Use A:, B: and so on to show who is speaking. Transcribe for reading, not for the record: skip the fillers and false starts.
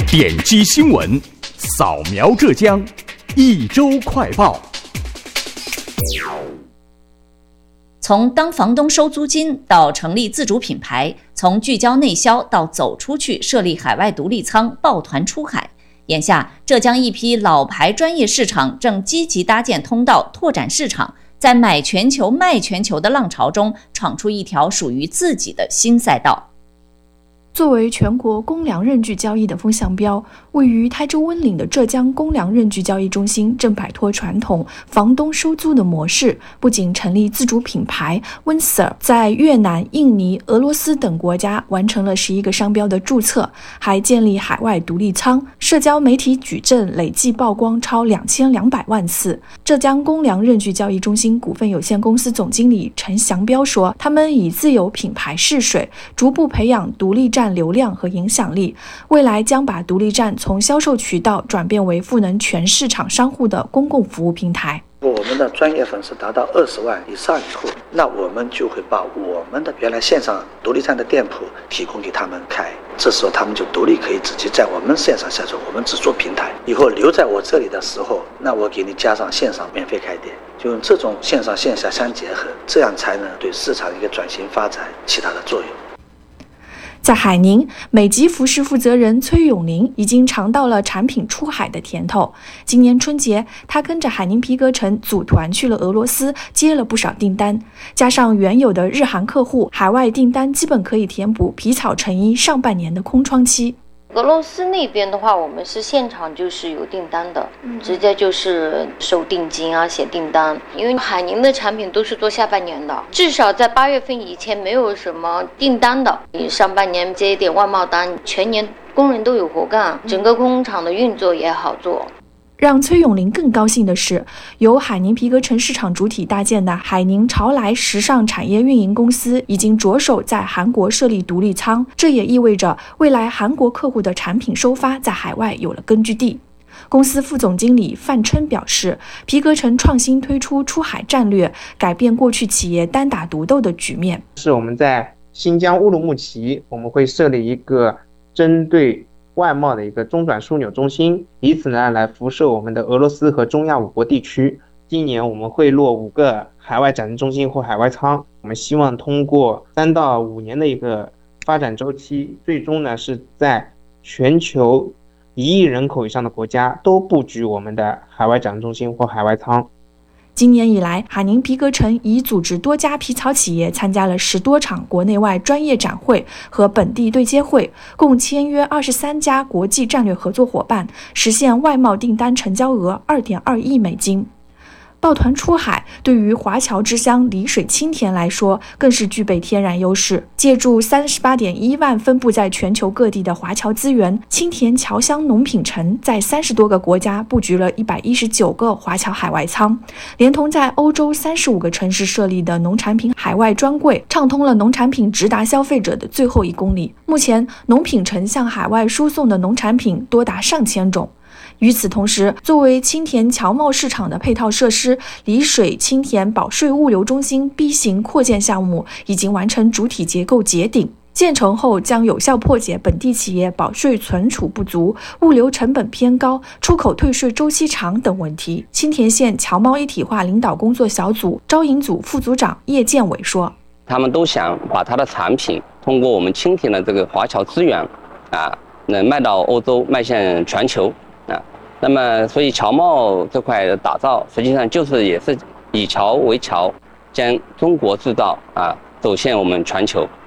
A: 点击新闻，扫描浙江，一周快报。
B: 从当房东收租金到成立自主品牌，从聚焦内销到走出去设立海外独立仓，抱团出海。眼下，浙江一批老牌专业市场正积极搭建通道，拓展市场，在买全球卖全球的浪潮中，闯出一条属于自己的新赛道。
C: 作为全国公粮认据交易的风向标，位于台州温岭的浙江公粮认据交易中心正摆脱传统房东收租的模式，不仅成立自主品牌 Windsor， 在越南、印尼、俄罗斯等国家完成了11个商标的注册，还建立海外独立仓，社交媒体矩阵累计曝光超2200万次。浙江公粮认据交易中心股份有限公司总经理陈祥彪说，他们以自有品牌试水，逐步培养独立站流量和影响力，未来将把独立站从销售渠道转变为赋能全市场商户的公共服务平台。
D: 我们的专业粉丝达到20万以上以后，那我们就会把我们的原来线上独立站的店铺提供给他们开，这时候他们就独立可以直接在我们线上销售，我们只做平台。以后留在我这里的时候，那我给你加上线上免费开店，就用这种线上线下相结合，这样才能对市场一个转型发展起它的作用。
C: 在海宁，美吉服饰负责人崔永林已经尝到了产品出海的甜头。今年春节，他跟着海宁皮革城组团去了俄罗斯，接了不少订单。加上原有的日韩客户，海外订单基本可以填补皮草成衣上半年的空窗期。
E: 俄罗斯那边的话，我们是现场就是有订单的，直接就是收定金啊，写订单。因为海宁的产品都是做下半年的，至少在8月份以前没有什么订单的。你上半年接一点外贸单，全年工人都有活干，整个工厂的运作也好做。
C: 让崔永林更高兴的是，由海宁皮革城市场主体搭建的海宁潮来时尚产业运营公司已经着手在韩国设立独立仓，这也意味着未来韩国客户的产品收发在海外有了根据地。公司副总经理范琛表示，皮革城创新推出出海战略，改变过去企业单打独斗的局面。
F: 是我们在新疆乌鲁木齐，我们会设立一个针对外贸的一个中转枢纽中心，以此呢来辐射我们的俄罗斯和中亚5国地区。今年我们会落5个海外展示中心或海外仓，我们希望通过3到5年的一个发展周期，最终呢是在全球1亿人口以上的国家都布局我们的海外展示中心或海外仓。
C: 今年以来，海宁皮革城已组织多家皮草企业参加了10多场国内外专业展会和本地对接会，共签约23家国际战略合作伙伴，实现外贸订单成交额2.2亿美金。抱团出海对于华侨之乡丽水青田来说更是具备天然优势。借助38.1万分布在全球各地的华侨资源，青田侨乡农品城在30多个国家布局了119个华侨海外仓，连同在欧洲35个城市设立的农产品海外专柜，畅通了农产品直达消费者的最后1公里。目前，农品城向海外输送的农产品多达上千种。与此同时，作为青田侨贸市场的配套设施，丽水青田保税物流中心 B 型扩建项目已经完成主体结构结顶，建成后将有效破解本地企业保税存储不足、物流成本偏高、出口退税周期长等问题。青田县侨贸一体化领导工作小组招引组副组长叶建伟说，
G: 他们都想把他的产品通过我们青田的这个华侨资源能卖到欧洲，迈向全球那么所以侨贸这块的打造，实际上也是以侨为侨，将中国制造走向我们全球。